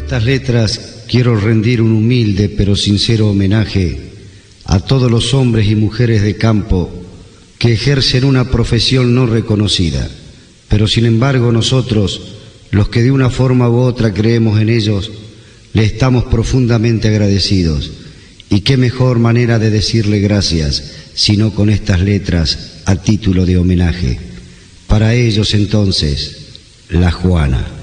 estas letras quiero rendir un humilde pero sincero homenaje a todos los hombres y mujeres de campo que ejercen una profesión no reconocida, pero sin embargo nosotros, los que de una forma u otra creemos en ellos, le estamos profundamente agradecidos. Y qué mejor manera de decirle gracias, sino con estas letras a título de homenaje. Para ellos entonces, La Juana.